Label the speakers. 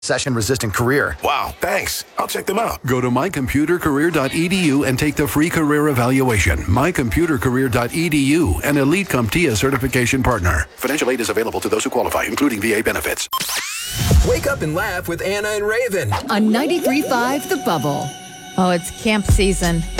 Speaker 1: recession-resistant career.
Speaker 2: Wow, thanks. I'll check them out.
Speaker 3: Go to mycomputercareer.edu and take the free career evaluation. mycomputercareer.edu, an Elite CompTIA certification partner. Financial aid is available to those who qualify, including VA benefits.
Speaker 4: Wake up and laugh with Anna and Raven
Speaker 5: on 93.5 The Bubble.
Speaker 6: Oh, it's camp season.